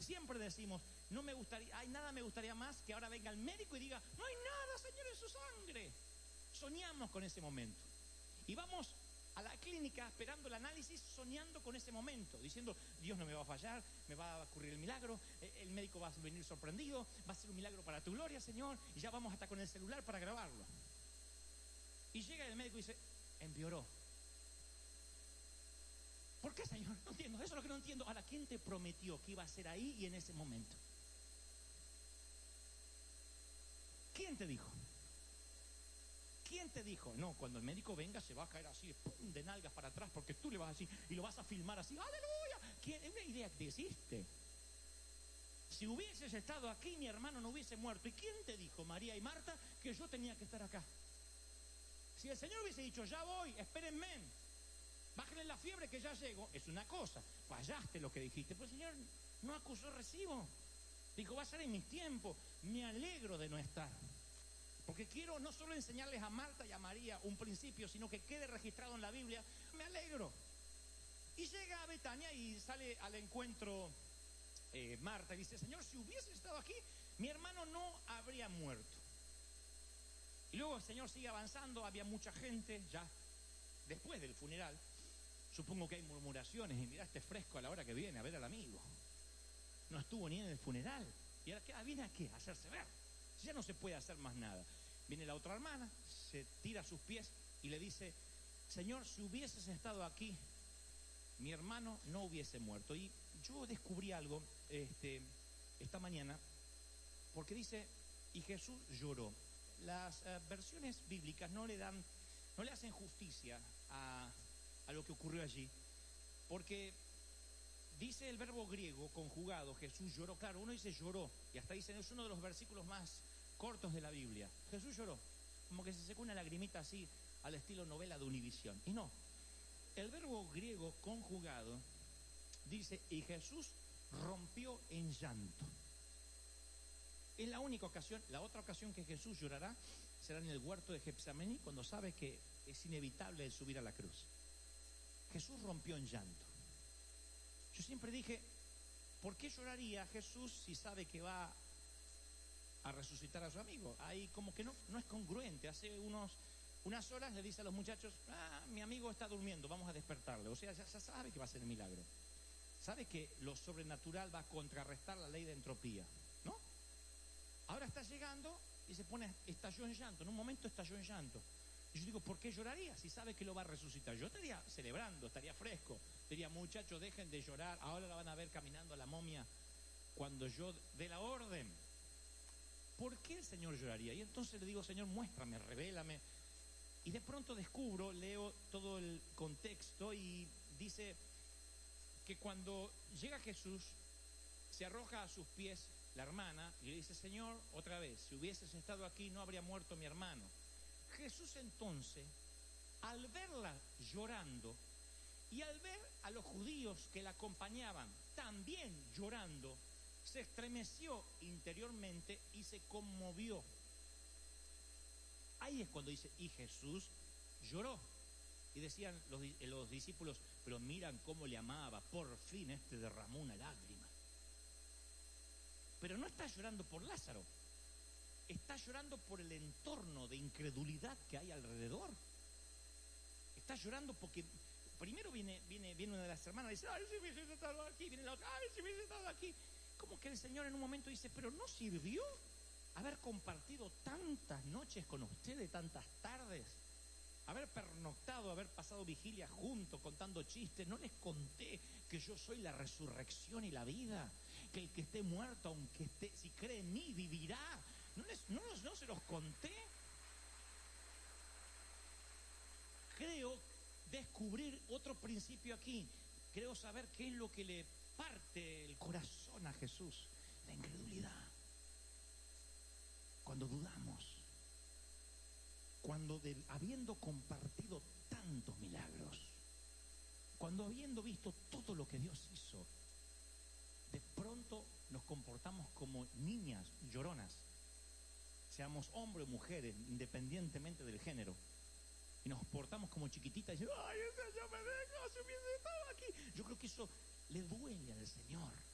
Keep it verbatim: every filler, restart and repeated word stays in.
Siempre decimos, no me gustaría, ay, nada me gustaría más que ahora venga el médico y diga, no hay nada, Señor, en su sangre. Soñamos con ese momento. Y vamos a la clínica esperando el análisis, soñando con ese momento, diciendo, Dios no me va a fallar, me va a ocurrir el milagro, el médico va a venir sorprendido, va a ser un milagro para tu gloria, Señor, y ya vamos hasta con el celular para grabarlo. Y llega el médico y dice, empeoró. ¿Por qué, Señor? No entiendo, eso es lo que no entiendo. Ahora, ¿quién te prometió que iba a ser ahí y en ese momento? ¿Quién te dijo? ¿Quién te dijo? No, cuando el médico venga se va a caer así, pum, de nalgas para atrás, porque tú le vas así y lo vas a filmar así. ¡Aleluya! ¿Quién? Es una idea que existe. Si hubieses estado aquí, mi hermano no hubiese muerto. ¿Y quién te dijo, María y Marta, que yo tenía que estar acá? Si el Señor hubiese dicho, ya voy, espérenme, bájenle la fiebre que ya llego, es una cosa. Fallaste lo que dijiste, pero el Señor no acusó recibo. Dijo, va a ser en mis tiempos. Me alegro de no estar. Porque quiero no solo enseñarles a Marta y a María un principio, sino que quede registrado en la Biblia. Me alegro. Y llega a Betania y sale al encuentro eh, Marta y dice, Señor, si hubiese estado aquí, mi hermano no habría muerto. Y luego el Señor sigue avanzando, había mucha gente ya después del funeral. Supongo que hay murmuraciones y mira este fresco a la hora que viene a ver al amigo. No estuvo ni en el funeral. ¿Y ahora qué? ¿Viene a qué? A hacerse ver. Ya no se puede hacer más nada. Viene la otra hermana, se tira a sus pies y le dice, Señor, si hubieses estado aquí, mi hermano no hubiese muerto. Y yo descubrí algo este, esta mañana, porque dice, y Jesús lloró. Las uh, versiones bíblicas no le dan, no le hacen justicia a, a lo que ocurrió allí, porque dice el verbo griego conjugado, Jesús lloró. Claro, uno dice lloró, y hasta dicen, es uno de los versículos más cortos de la Biblia. Jesús lloró, como que se secó una lagrimita así, al estilo novela de Univisión. Y no, el verbo griego conjugado dice, y Jesús rompió en llanto. Es la única ocasión. La otra ocasión que Jesús llorará será en el huerto de Getsemaní, cuando sabe que es inevitable el subir a la cruz. Jesús rompió en llanto. Yo siempre dije, ¿por qué lloraría Jesús si sabe que va a resucitar a su amigo? Ahí como que no, no es congruente. Hace unos, unas horas le dice a los muchachos, ah, mi amigo está durmiendo, vamos a despertarle. O sea, ya, ya sabe que va a ser el milagro. Sabe que lo sobrenatural va a contrarrestar la ley de entropía, ¿no? Ahora está llegando y se pone, estalló en llanto. En un momento estalló en llanto. Y yo digo, ¿por qué lloraría si sabe que lo va a resucitar? Yo estaría celebrando, estaría fresco. Diría, muchachos, dejen de llorar. Ahora la van a ver caminando a la momia cuando yo dé la orden. ¿Por qué el Señor lloraría? Y entonces le digo, Señor, muéstrame, revélame. Y de pronto descubro, leo todo el contexto y dice que cuando llega Jesús, se arroja a sus pies la hermana y le dice, Señor, otra vez, si hubieses estado aquí no habría muerto mi hermano. Jesús entonces, al verla llorando y al ver a los judíos que la acompañaban también llorando, se estremeció interiormente y se conmovió. Ahí es cuando dice, y Jesús lloró. Y decían los, los discípulos, pero miran cómo le amaba, por fin este derramó una lágrima. Pero no está llorando por Lázaro, está llorando por el entorno de incredulidad que hay alrededor. Está llorando porque primero viene, viene, viene una de las hermanas y dice, ay, si hubiese estado aquí. Viene la otra, ay, si hubiese estado aquí. Como que el Señor en un momento dice, pero ¿no sirvió haber compartido tantas noches con ustedes, tantas tardes? Haber pernoctado, haber pasado vigilia juntos, contando chistes. ¿No les conté que yo soy la resurrección y la vida? Que el que esté muerto, aunque esté, si cree en mí, vivirá. ¿No, les, no, no se los conté? Creo descubrir otro principio aquí. Creo saber qué es lo que le parte el corazón a Jesús. La incredulidad. Cuando dudamos. Cuando de, habiendo compartido tantos milagros, cuando habiendo visto todo lo que Dios hizo, de pronto nos comportamos como niñas lloronas, seamos hombres o mujeres, independientemente del género, y nos portamos como chiquititas y decimos, ay, ese ya me deja, si hubiese estado aquí. Yo creo que eso le duele al Señor.